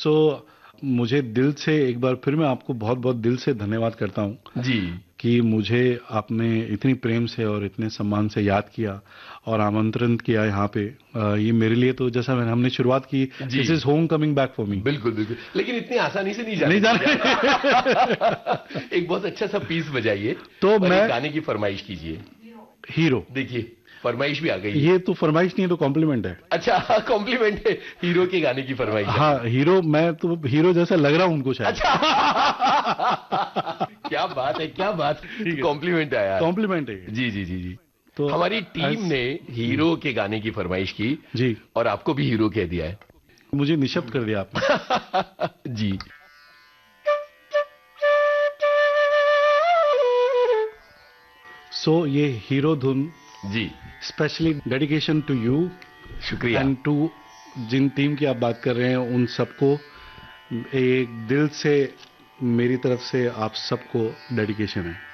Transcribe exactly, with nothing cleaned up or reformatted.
सो so, मुझे दिल से एक बार फिर मैं आपको बहुत बहुत दिल से धन्यवाद करता हूँ जी कि मुझे आपने इतनी प्रेम से और इतने सम्मान से याद किया और आमंत्रण किया यहाँ पे। ये मेरे लिए तो जैसा मैंने हमने शुरुआत की, this is home coming back for me. बिल्कुल बिल्कुल, लेकिन इतनी आसानी से नहीं जाने, नहीं जाने। एक बहुत अच्छा सा पीस बजाइए तो मैं गाने की फरमाइश कीजिए। हीरो, देखिए फरमाइश भी आ गई। ये तो फरमाइश नहीं है, तो कॉम्प्लीमेंट है। अच्छा कॉम्प्लीमेंट है, हीरो के गाने की फरमाइश। हाँ हीरो, मैं तो हीरो जैसा लग रहा हूँ उनको शायद। अच्छा क्या बात है, क्या बात, कॉम्प्लीमेंट आया। कॉम्प्लीमेंट है जी जी जी जी। तो हमारी टीम ने हीरो के गाने की फरमाइश की जी, और आपको भी हीरो कह दिया है। मुझे निशब्द कर दिया आपने। जी। सो so, ये हीरो धुन जी स्पेशली डेडिकेशन टू यू, शुक्रिया, एंड टू जिन टीम की आप बात कर रहे हैं उन सबको एक दिल से मेरी तरफ से आप सबको डेडिकेशन है।